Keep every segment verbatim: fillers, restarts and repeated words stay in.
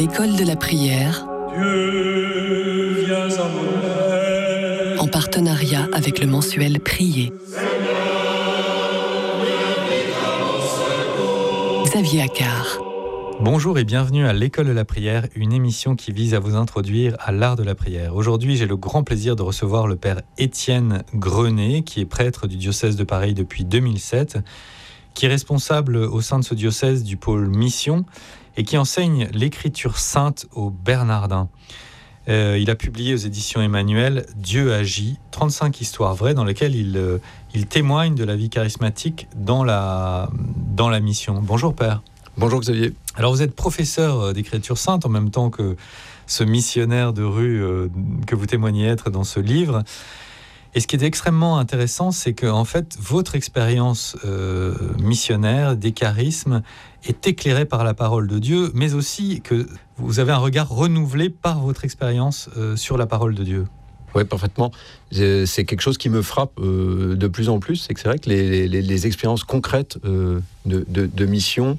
L'école de la prière, Dieu, viens à mon aide. En partenariat avec le mensuel Prier. Xavier Accard. Bonjour et bienvenue à l'École de la prière, une émission qui vise à vous introduire à l'art de la prière. Aujourd'hui, j'ai le grand plaisir de recevoir le père Étienne Grenet, qui est prêtre du diocèse de Paris depuis deux mille sept, qui est responsable au sein de ce diocèse du pôle mission et qui enseigne l'écriture sainte aux Bernardins. Euh, il a publié aux éditions Emmanuel « Dieu agit », trente-cinq histoires vraies dans lesquelles il, euh, il témoigne de la vie charismatique dans la, dans la mission. Bonjour père. Bonjour Xavier. Alors vous êtes professeur d'écriture sainte en même temps que ce missionnaire de rue euh, que vous témoignez être dans ce livre. Et ce qui est extrêmement intéressant, c'est que en fait, votre expérience euh, missionnaire des charismes est éclairée par la parole de Dieu, mais aussi que vous avez un regard renouvelé par votre expérience euh, sur la parole de Dieu. Oui, parfaitement. C'est quelque chose qui me frappe euh, de plus en plus. C'est que c'est vrai que les, les, les expériences concrètes euh, de, de, de mission,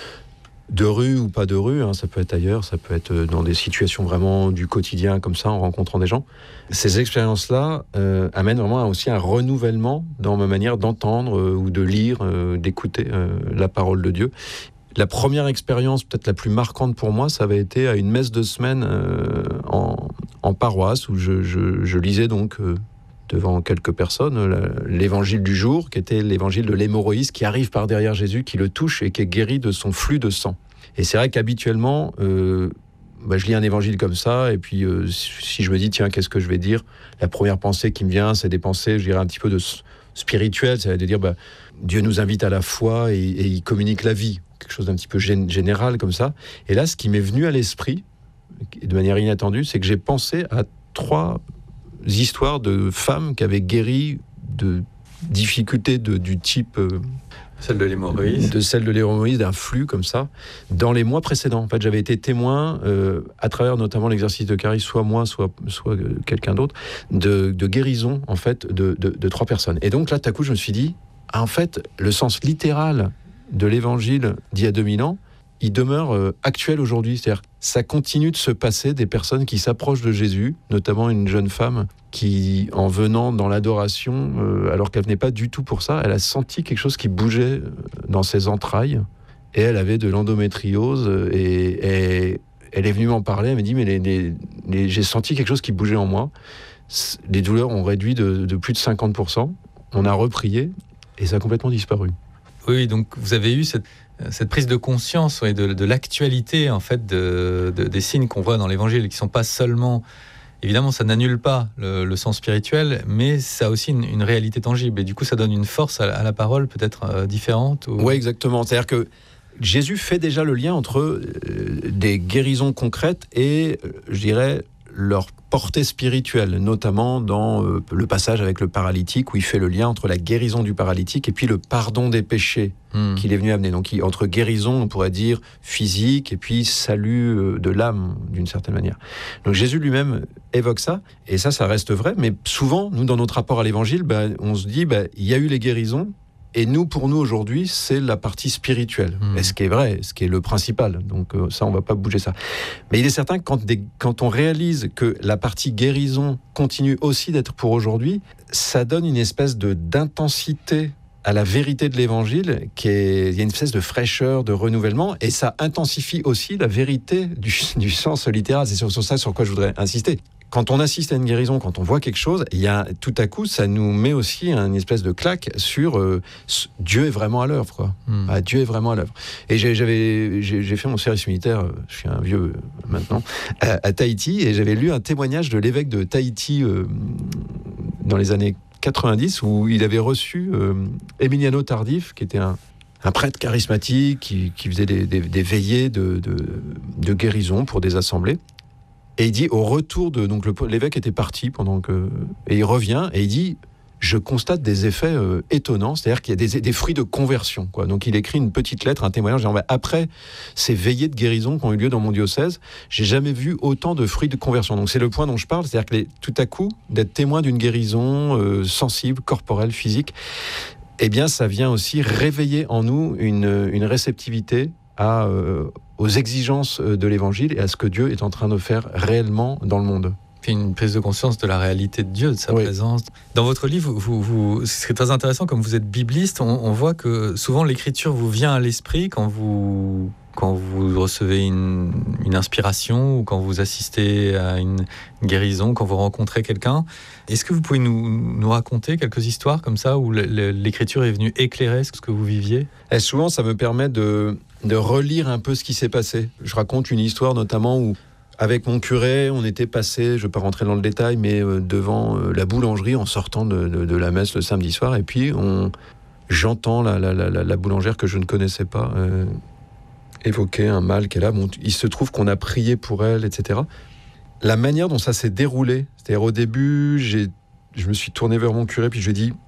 de rue ou pas de rue, hein, ça peut être ailleurs, ça peut être dans des situations vraiment du quotidien comme ça, en rencontrant des gens. Ces expériences-là euh, amènent vraiment aussi un renouvellement dans ma manière d'entendre euh, ou de lire, euh, d'écouter euh, la parole de Dieu. La première expérience, peut-être la plus marquante pour moi, ça avait été à une messe de semaine euh, en, en paroisse, où je, je, je lisais donc euh, devant quelques personnes la, l'évangile du jour, qui était l'évangile de l'hémorroïde qui arrive par derrière Jésus, qui le touche et qui est guéri de son flux de sang. Et c'est vrai qu'habituellement, euh, bah, je lis un évangile comme ça, et puis euh, si je me dis, tiens, qu'est-ce que je vais dire ? La première pensée qui me vient, c'est des pensées, je dirais, un petit peu de spirituelles, c'est de dire, bah, Dieu nous invite à la foi et, et il communique la vie. Quelque chose d'un petit peu gén- général comme ça. Et là, ce qui m'est venu à l'esprit, de manière inattendue, c'est que j'ai pensé à trois histoires de femmes qui avaient guéri de difficultés de, du type... Euh, celle de l'hémorroïde. De celle de l'hémorroïde, d'un flux comme ça, dans les mois précédents. En fait, j'avais été témoin, euh, à travers notamment l'exercice de charisme, soit moi, soit, soit euh, quelqu'un d'autre, de, de guérison, en fait, de, de, de trois personnes. Et donc là, tout à coup, je me suis dit, ah, en fait, le sens littéral de l'évangile d'il y a deux mille ans, il demeure euh, actuel aujourd'hui. C'est-à-dire, ça continue de se passer des personnes qui s'approchent de Jésus, notamment une jeune femme qui, en venant dans l'adoration, euh, alors qu'elle venait pas du tout pour ça, elle a senti quelque chose qui bougeait dans ses entrailles, et elle avait de l'endométriose, et, et elle est venue m'en parler, elle m'a dit, mais les, les, les, j'ai senti quelque chose qui bougeait en moi, les douleurs ont réduit de, de plus de cinquante pour cent, on a reprié, et ça a complètement disparu. Oui, donc vous avez eu cette, cette prise de conscience ouais, de, de l'actualité en fait, de, de, des signes qu'on voit dans l'Évangile, qui ne sont pas seulement... Évidemment, ça n'annule pas le, le sens spirituel, mais ça a aussi une, une réalité tangible. Et du coup, ça donne une force à, à la parole peut-être euh, différente. Ou... Oui, exactement. C'est-à-dire que Jésus fait déjà le lien entre euh, des guérisons concrètes et, euh, je dirais, leur portée spirituelle, notamment dans euh, le passage avec le paralytique, où il fait le lien entre la guérison du paralytique et puis le pardon des péchés mmh. qu'il est venu amener. Donc, il, entre guérison, on pourrait dire physique, et puis salut euh, de l'âme, d'une certaine manière. Donc, Jésus lui-même évoque ça, et ça, ça reste vrai, mais souvent, nous, dans notre rapport à l'évangile, bah, on se dit, bah, il y a eu les guérisons, et nous, pour nous, aujourd'hui, c'est la partie spirituelle. Mmh. Et ce qui est vrai, ce qui est le principal. Donc euh, ça, on ne va pas bouger ça. Mais il est certain que quand, des, quand on réalise que la partie guérison continue aussi d'être pour aujourd'hui, ça donne une espèce de, d'intensité à la vérité de l'évangile, qui est, il y a une espèce de fraîcheur, de renouvellement, et ça intensifie aussi la vérité du, du sens littéral. C'est sur, sur ça sur quoi je voudrais insister. Quand on assiste à une guérison, quand on voit quelque chose, il y a, tout à coup, ça nous met aussi une espèce de claque sur euh, Dieu est vraiment à l'œuvre, quoi. Mmh. Ah, Dieu est vraiment à l'œuvre. Et j'ai, j'avais, j'ai, j'ai fait mon service militaire, je suis un vieux maintenant, à, à Tahiti, et j'avais lu un témoignage de l'évêque de Tahiti euh, dans les années quatre-vingt-dix, où il avait reçu euh, Emiliano Tardif, qui était un, un prêtre charismatique, qui, qui faisait des, des, des veillées de, de, de guérison pour des assemblées. Et il dit, au retour de... Donc le, l'évêque était parti pendant que... Et il revient, et il dit, je constate des effets euh, étonnants, c'est-à-dire qu'il y a des, des fruits de conversion, quoi. Donc il écrit une petite lettre, un témoignage, disant, après ces veillées de guérison qui ont eu lieu dans mon diocèse, j'ai jamais vu autant de fruits de conversion. Donc c'est le point dont je parle, c'est-à-dire que les, tout à coup, d'être témoin d'une guérison euh, sensible, corporelle, physique, eh bien ça vient aussi réveiller en nous une, une réceptivité à, euh, aux exigences de l'Évangile et à ce que Dieu est en train de faire réellement dans le monde. Puis une prise de conscience de la réalité de Dieu, de sa oui. présence. Dans votre livre, vous, vous, c'est très intéressant, comme vous êtes bibliste, on, on voit que souvent l'écriture vous vient à l'esprit quand vous, quand vous recevez une, une inspiration ou quand vous assistez à une guérison, quand vous rencontrez quelqu'un. Est-ce que vous pouvez nous, nous raconter quelques histoires comme ça où l'écriture est venue éclairer ce que vous viviez ? Et souvent, ça me permet de, de relire un peu ce qui s'est passé. Je raconte une histoire notamment où avec mon curé, on était passé, je ne vais pas rentrer dans le détail, mais euh, devant euh, la boulangerie en sortant de, de, de la messe le samedi soir. Et puis, on, j'entends la, la, la, la boulangère que je ne connaissais pas euh, évoquer un mal qu'elle a. Bon, il se trouve qu'on a prié pour elle, et cetera. La manière dont ça s'est déroulé, c'est-à-dire au début, j'ai, je me suis tourné vers mon curé, puis je lui ai dit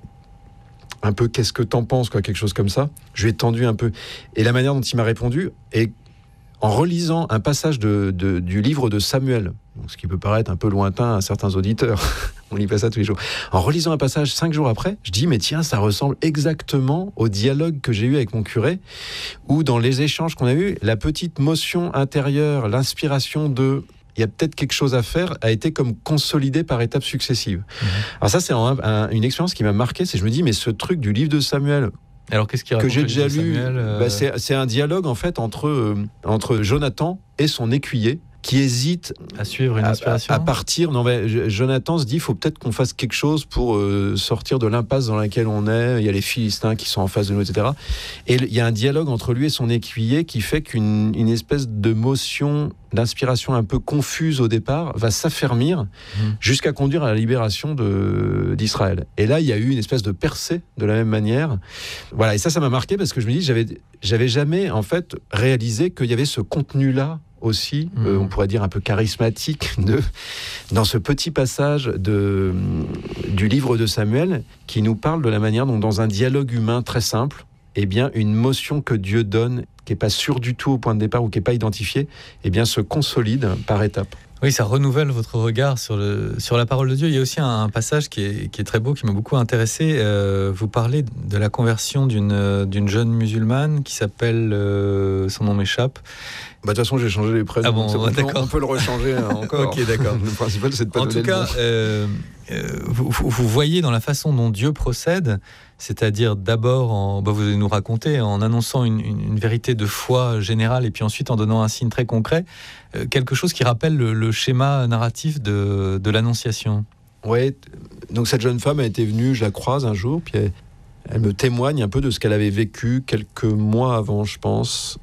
un peu « qu'est-ce que t'en penses ?» quoi, quelque chose comme ça. Je lui ai tendu un peu. Et la manière dont il m'a répondu est... en relisant un passage de, de, du livre de Samuel, ce qui peut paraître un peu lointain à certains auditeurs, on lit pas ça tous les jours, en relisant un passage cinq jours après, je dis mais tiens, ça ressemble exactement au dialogue que j'ai eu avec mon curé, où dans les échanges qu'on a eus, la petite motion intérieure, l'inspiration de il y a peut-être quelque chose à faire, a été comme consolidée par étapes successives. Mmh. Alors ça, c'est un, un, une expérience qui m'a marqué, c'est je me dis mais ce truc du livre de Samuel, alors, qu'est-ce qu'il raconte que j'ai déjà lu, euh... bah c'est, c'est un dialogue en fait entre, euh, entre Jonathan et son écuyer qui hésite à suivre une inspiration. À, à partir. Non, mais Jonathan se dit, il faut peut-être qu'on fasse quelque chose pour euh, sortir de l'impasse dans laquelle on est. Il y a les Philistins qui sont en face de nous, et cetera. Et il y a un dialogue entre lui et son écuyer qui fait qu'une une espèce de motion, d'inspiration un peu confuse au départ, va s'affermir mmh. jusqu'à conduire à la libération de, d'Israël. Et là, il y a eu une espèce de percée de la même manière. Voilà, et ça, ça m'a marqué parce que je me dis, j'avais, j'avais jamais en fait réalisé qu'il y avait ce contenu-là aussi, mmh. euh, on pourrait dire un peu charismatique, de, dans ce petit passage de, du livre de Samuel, qui nous parle de la manière dont, dans un dialogue humain très simple, eh bien, une motion que Dieu donne, qui n'est pas sûre du tout au point de départ ou qui n'est pas identifiée, eh bien, se consolide par étapes. Oui, ça renouvelle votre regard sur, le, sur la parole de Dieu. Il y a aussi un, un passage qui est, qui est très beau, qui m'a beaucoup intéressé. Euh, vous parlez de la conversion d'une, d'une jeune musulmane qui s'appelle... Euh, son nom m'échappe. Bah, de toute façon, j'ai changé les prénoms. Ah bon, bon, d'accord. On peut le rechanger hein, encore. Ok, d'accord. Le principal, c'est de pas en donner tout cas, le nom. euh, euh, vous, vous voyez dans la façon dont Dieu procède, c'est-à-dire d'abord, en, bah vous allez nous raconter, en annonçant une, une, une vérité de foi générale et puis ensuite en donnant un signe très concret, euh, quelque chose qui rappelle le, le schéma narratif de, de l'Annonciation. Oui, donc cette jeune femme a été venue, je la croise un jour, puis elle, elle me témoigne un peu de ce qu'elle avait vécu quelques mois avant, je pense,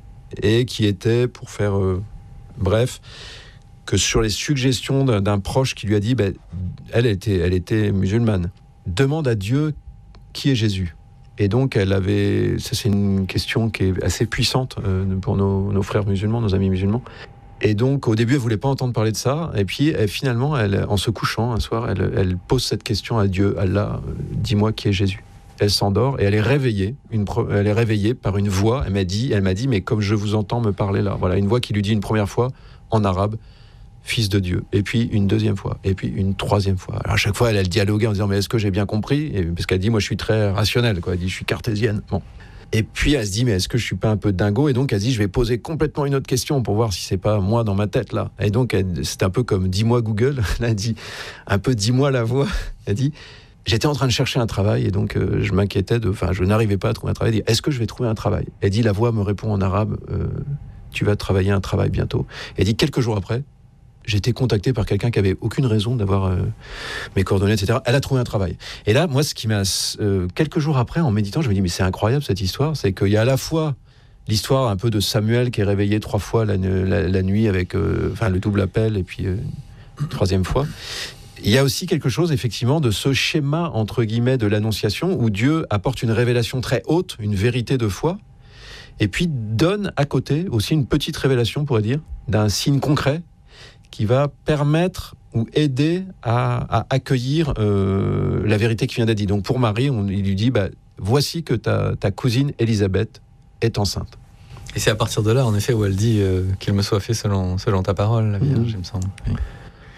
et qui était, pour faire euh, bref, que sur les suggestions d'un, d'un proche qui lui a dit, bah, elle, était, elle était musulmane, demande à Dieu qui est Jésus. Et donc, elle avait, ça c'est une question qui est assez puissante euh, pour nos, nos frères musulmans, nos amis musulmans. Et donc, au début, elle voulait pas entendre parler de ça. Et puis, elle, finalement, elle, en se couchant un soir, elle, elle pose cette question à Dieu, Allah, euh, dis-moi qui est Jésus. Elle s'endort et elle est réveillée. Une pro- elle est réveillée par une voix. Elle m'a dit, elle m'a dit, mais comme je vous entends me parler là, voilà, une voix qui lui dit une première fois en arabe, Fils de Dieu. Et puis une deuxième fois. Et puis une troisième fois. Alors à chaque fois, elle, elle dialoguait en disant, mais est-ce que j'ai bien compris ? Et parce qu'elle dit, moi, je suis très rationnelle, quoi. Elle dit, je suis cartésienne. Bon. Et puis elle se dit, mais est-ce que je suis pas un peu dingo ? Et donc elle se dit, je vais poser complètement une autre question pour voir si c'est pas moi dans ma tête là. Et donc elle, c'est un peu comme dis-moi Google. Elle a dit un peu dis-moi la voix. Elle dit, j'étais en train de chercher un travail et donc euh, je m'inquiétais de, enfin je n'arrivais pas à trouver un travail. Elle dit, est-ce que je vais trouver un travail ? Elle dit, la voix me répond en arabe, euh, tu vas travailler un travail bientôt. Elle dit, quelques jours après, j'ai été contacté par quelqu'un qui avait aucune raison d'avoir euh, mes coordonnées, et cetera. Elle a trouvé un travail. Et là, moi, ce qui m'a... Euh, quelques jours après, en méditant, je me dis, mais c'est incroyable cette histoire. C'est qu'il y a à la fois l'histoire un peu de Samuel qui est réveillé trois fois la, la, la nuit avec euh, enfin, le double appel et puis euh, une troisième fois. Il y a aussi quelque chose, effectivement, de ce schéma, entre guillemets, de l'Annonciation, où Dieu apporte une révélation très haute, une vérité de foi, et puis donne à côté aussi une petite révélation, on pourrait dire, d'un signe concret qui va permettre ou aider à, à accueillir euh, la vérité qui vient d'être dite. Donc pour Marie, on, il lui dit, bah, voici que ta, ta cousine Élisabeth est enceinte. Et c'est à partir de là, en effet, où elle dit euh, qu'il me soit fait selon, selon ta parole, la Vierge, mmh. il me semble. Oui.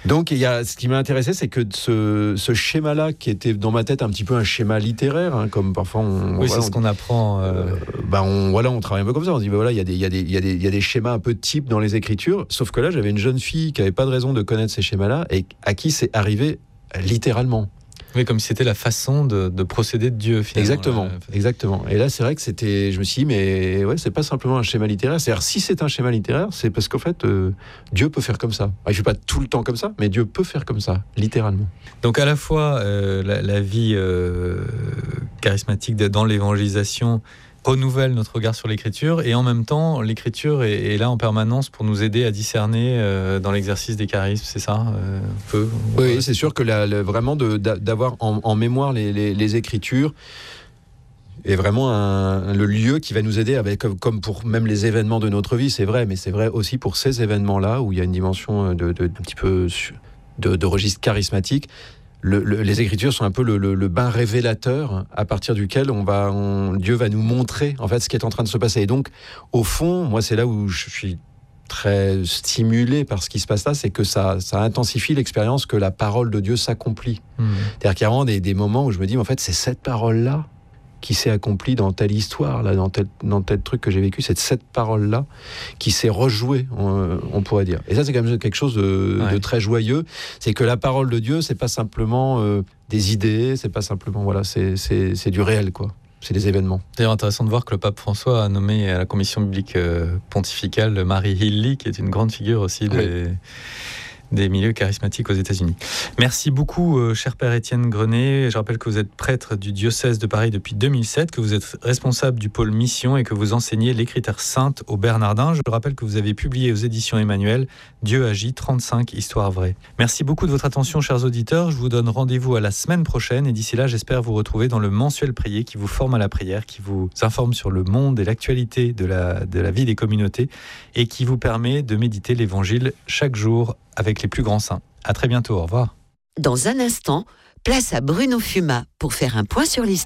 Donc, il y a, ce qui m'a intéressé, c'est que ce, ce schéma-là, qui était dans ma tête un petit peu un schéma littéraire, hein, comme parfois on... Oui, voilà, c'est ce qu'on apprend. Euh... Euh, bah on, voilà, on travaille un peu comme ça. On se dit, bah voilà, il y a des, il y a des, il y a des, il y a des schémas un peu types dans les écritures. Sauf que là, j'avais une jeune fille qui n'avait pas de raison de connaître ces schémas-là et à qui c'est arrivé littéralement. Oui, comme si c'était la façon de, de procéder de Dieu, finalement. Exactement, là. exactement. Et là, c'est vrai que c'était... Je me suis dit, mais ouais, c'est pas simplement un schéma littéraire. C'est-à-dire, si c'est un schéma littéraire, c'est parce qu'en fait, euh, Dieu peut faire comme ça. Il ne fait pas tout le temps comme ça, mais Dieu peut faire comme ça, littéralement. Donc, à la fois, euh, la, la vie euh, charismatique de, dans l'évangélisation renouvelle notre regard sur l'écriture, et en même temps, l'écriture est, est là en permanence pour nous aider à discerner euh, dans l'exercice des charismes, c'est ça euh, peu, Oui, ouais. C'est sûr que la, la, vraiment de, d'avoir en, en mémoire les, les, les écritures est vraiment un, le lieu qui va nous aider, avec, comme, comme pour même les événements de notre vie, c'est vrai, mais c'est vrai aussi pour ces événements-là, où il y a une dimension de, de, un petit peu de, de registre charismatique. Le, le, les Écritures sont un peu le, le, le bain révélateur à partir duquel on va, on, Dieu va nous montrer en fait ce qui est en train de se passer. Et donc, au fond, moi, c'est là où je suis très stimulé par ce qui se passe là, c'est que ça, ça intensifie l'expérience que la parole de Dieu s'accomplit. Mmh. C'est-à-dire qu'il y a vraiment des, des moments où je me dis, en fait, c'est cette parole-là qui s'est accomplie dans telle histoire, là, dans, tel, dans tel truc que j'ai vécu, c'est cette parole-là qui s'est rejouée, on, on pourrait dire. Et ça, c'est quand même quelque chose de, ouais. de très joyeux. C'est que la parole de Dieu, c'est pas simplement euh, des idées, c'est pas simplement, voilà, c'est, c'est, c'est du réel, quoi. C'est des événements. C'est d'ailleurs intéressant de voir que le pape François a nommé à la commission biblique euh, pontificale Mary Hilly, qui est une grande figure aussi des... Oui. des milieux charismatiques aux États-Unis. Merci beaucoup, euh, cher Père Étienne Grenet. Je rappelle que vous êtes prêtre du diocèse de Paris depuis deux mille sept, que vous êtes responsable du pôle mission et que vous enseignez l'écriture sainte aux Bernardins. Je rappelle que vous avez publié aux éditions Emmanuel Dieu agit, trente-cinq histoires vraies. Merci beaucoup de votre attention, chers auditeurs. Je vous donne rendez-vous à la semaine prochaine et d'ici là, j'espère vous retrouver dans le mensuel prier qui vous forme à la prière, qui vous informe sur le monde et l'actualité de la, de la vie des communautés et qui vous permet de méditer l'Évangile chaque jour avec les plus grands saints. À très bientôt, au revoir. Dans un instant, place à Bruno Fuma pour faire un point sur l'histoire.